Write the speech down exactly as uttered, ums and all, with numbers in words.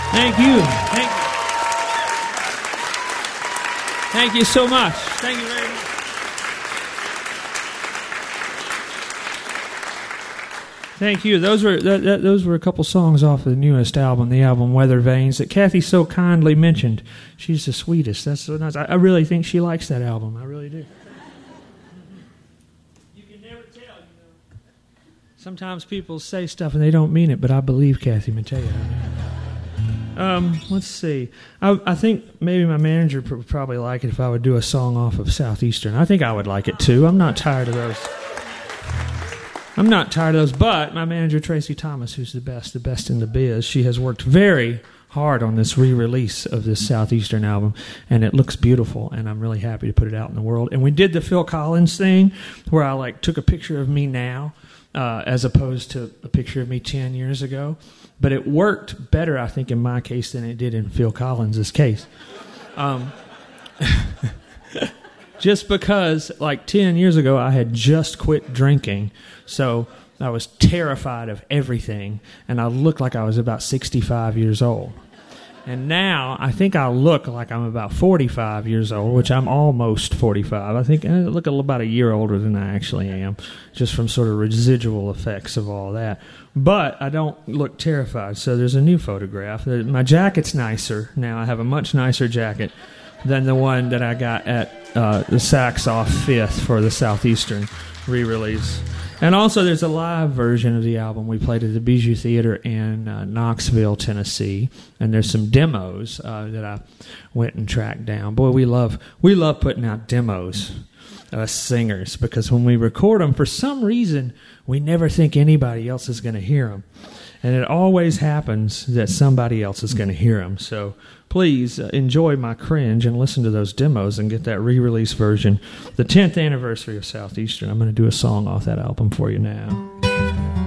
Thank you. Thank you. Thank you so much. Thank you very much. Thank you. Those were that, that, those were a couple songs off of the newest album, the album Weather Vanes, that Kathy so kindly mentioned. She's the sweetest. That's so nice. I, I really think she likes that album. I really do. You can never tell, you know. Sometimes people say stuff and they don't mean it, but I believe Kathy Mattea. Um, let's see. I, I think maybe my manager would probably like it if I would do a song off of Southeastern. I think I would like it too. I'm not tired of those. I'm not tired of those, but my manager, Tracy Thomas, who's the best, the best in the biz, she has worked very hard on this re-release of this Southeastern album, and it looks beautiful, and I'm really happy to put it out in the world. And we did the Phil Collins thing, where I like took a picture of me now, uh, as opposed to a picture of me ten years ago. But it worked better, I think, in my case than it did in Phil Collins' case. Um, just because, like, ten years ago, I had just quit drinking, so I was terrified of everything, and I looked like I was about sixty-five years old. And now, I think I look like I'm about forty-five years old, which I'm almost forty-five. I think I look about a year older than I actually am, just from sort of residual effects of all that. But I don't look terrified, so there's a new photograph. My jacket's nicer now. I have a much nicer jacket than the one that I got at uh, the Saks Off Fifth for the Southeastern re-release. And also there's a live version of the album we played at the Bijou Theater in uh, Knoxville, Tennessee. And there's some demos uh, that I went and tracked down. Boy, we love we love putting out demos, us singers, because when we record them, for some reason, we never think anybody else is going to hear them. And it always happens that somebody else is going to hear them. So please uh, enjoy my cringe and listen to those demos and get that re-release version. The tenth anniversary of Southeastern. I'm going to do a song off that album for you now.